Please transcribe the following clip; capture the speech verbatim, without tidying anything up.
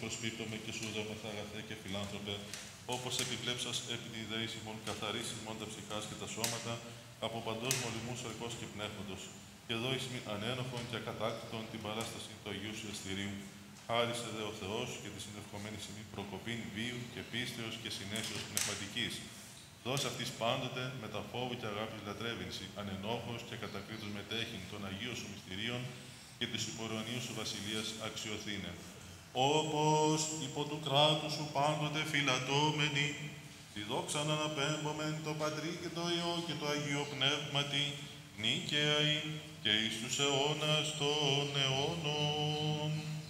προσπίπτομαι και σου δόμεθα αγαθέ και φιλάνθρωπε, όπως επιβλέψας επί τη δέης ημών καθαρής ημών τα ψυχάς και τα σώματα, από παντός μολυμού σαρκός και πνεύματος, και δώεις μη ανένοχον και ακατάκτητον την παράσταση του Αγίου Σου Εστηρίου. Χάρισε δε ο Θεός και τη συνευχομένη σημεί προκοπήν βίου και πίστεως και συνέσεως πνευματικής. Δώσ' αυτής πάντοτε με τα φόβου και αγάπης λατρεύεινση, ανενόχος και κατακρίτως μετέχειν των Αγίων Σου μυστηρίων και της υποραιωνίου Σου βασιλείας αξιοθήνε. Όπως υπό του κράτους Σου πάντοτε φυλατώμενοι, τη δόξαν αναπέμπομεν το Πατρί και το Υιό και το Αγίο Πνεύματι, νίκαια και εις τους αιώνας των αιώνων.